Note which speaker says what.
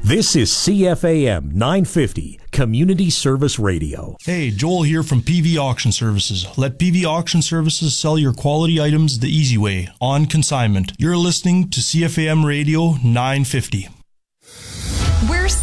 Speaker 1: This is CFAM 950, Community Service Radio.
Speaker 2: Hey, Joel here from PV Auction Services. Let PV Auction Services sell your quality items the easy way, on consignment. You're listening to CFAM Radio 950.
Speaker 3: We're